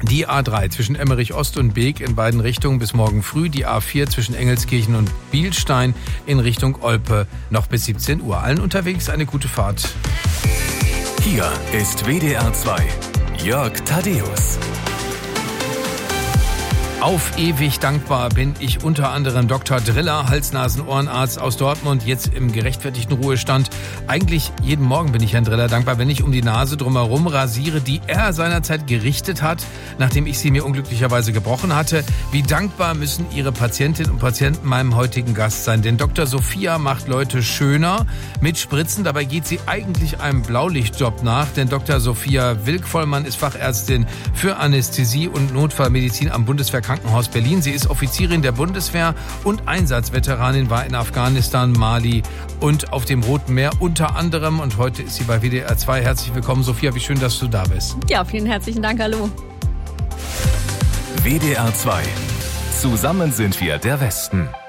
Die A3 zwischen Emmerich Ost und Beek in beiden Richtungen bis morgen früh. Die A4 zwischen Engelskirchen und Bielstein in Richtung Olpe noch bis 17 Uhr. Allen unterwegs eine gute Fahrt. Hier ist WDR 2. Jörg Thaddeus. Auf ewig dankbar bin ich unter anderem Dr. Driller, Hals-Nasen-Ohrenarzt aus Dortmund, jetzt im gerechtfertigten Ruhestand. Eigentlich jeden Morgen bin ich Herrn Driller dankbar, wenn ich um die Nase drumherum rasiere, die er seinerzeit gerichtet hat, nachdem ich sie mir unglücklicherweise gebrochen hatte. Wie dankbar müssen Ihre Patientinnen und Patienten meinem heutigen Gast sein? Denn Dr. Sophia macht Leute schöner mit Spritzen. Dabei geht sie eigentlich einem Blaulichtjob nach, denn Dr. Sophia Wilk-Vollmann ist Fachärztin für Anästhesie und Notfallmedizin am Bundeswehrkrankenhaus Berlin. Sie ist Offizierin der Bundeswehr und Einsatzveteranin, war in Afghanistan, Mali und auf dem Roten Meer unter anderem. Und heute ist sie bei WDR 2. Herzlich willkommen, Sophia. Wie schön, dass du da bist. Ja, vielen herzlichen Dank. Hallo. WDR 2. Zusammen sind wir der Westen.